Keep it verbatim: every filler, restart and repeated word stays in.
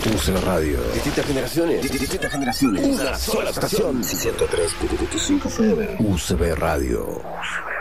U C B Radio. Distintas generaciones. Distintas generaciones. Una sola estación. ciento tres punto cinco F M. U C B Radio.